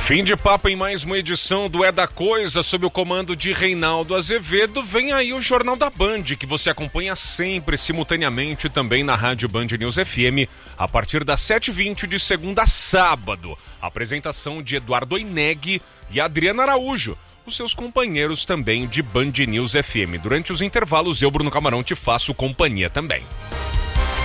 Fim de papo em mais uma edição do É da Coisa, sob o comando de Reinaldo Azevedo. Vem aí o Jornal da Band, que você acompanha sempre, simultaneamente, também na Rádio Band News FM, a partir das 7h20 de segunda a sábado. Apresentação de Eduardo Oineg e Adriana Araújo, os seus companheiros também de Band News FM. Durante os intervalos, eu, Bruno Camarão, te faço companhia também.